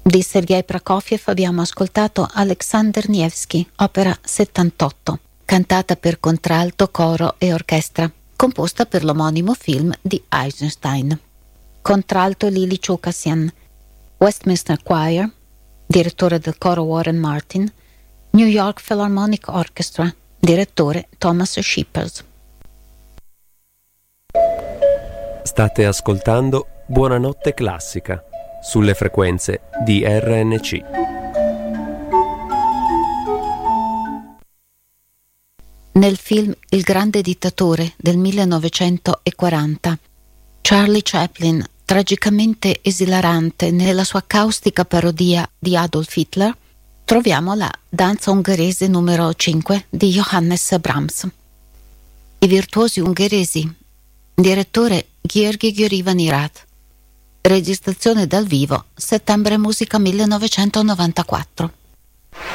Di Sergei Prokofiev abbiamo ascoltato Alexander Nevsky, opera 78, cantata per contralto, coro e orchestra, composta per l'omonimo film di Eisenstein. Contralto Lili Chokassian, Westminster Choir, direttore del coro Warren Martin, New York Philharmonic Orchestra, direttore Thomas Shippers. State ascoltando Buonanotte Classica sulle frequenze di RNC. Nel film Il grande dittatore del 1940, Charlie Chaplin, tragicamente esilarante nella sua caustica parodia di Adolf Hitler, troviamo la danza ungherese numero 5 di Johannes Brahms. I virtuosi ungheresi, direttore György György-Vanirath, registrazione dal vivo, settembre musica 1994.